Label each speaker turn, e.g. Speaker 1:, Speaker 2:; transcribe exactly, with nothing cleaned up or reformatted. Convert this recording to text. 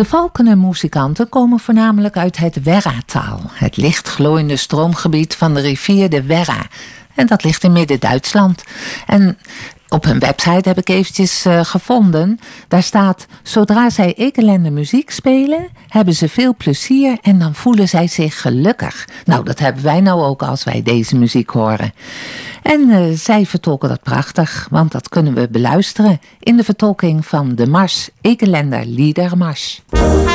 Speaker 1: De Falconer-muzikanten komen voornamelijk uit het Werra-taal, het lichtglooiende stroomgebied van de rivier de Werra. En dat ligt in Midden-Duitsland. En op hun website heb ik eventjes uh, gevonden. Daar staat: zodra zij ekelende muziek spelen, hebben ze veel plezier en dan voelen zij zich gelukkig. Nou, dat hebben wij nou ook als wij deze muziek horen. En uh, zij vertolken dat prachtig, want dat kunnen we beluisteren in de vertolking van de mars, Ekelender Liedermarsch.